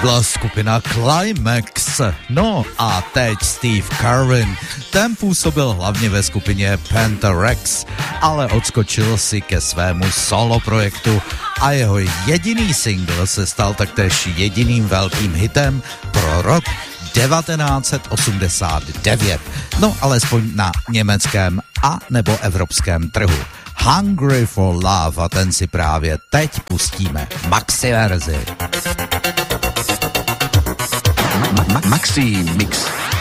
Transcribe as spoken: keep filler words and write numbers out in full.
byla skupina Climax. No a teď Steve Carvin. Ten působil hlavně ve skupině Pentarex, ale odskočil si ke svému solo projektu a jeho jediný single se stal taktéž jediným velkým hitem pro rok devatenáct set osmdesát devět. No alespoň na německém a nebo evropském trhu. Hungry for Love, a ten si právě teď pustíme maxi verzi. Ma- ma- maxi mix.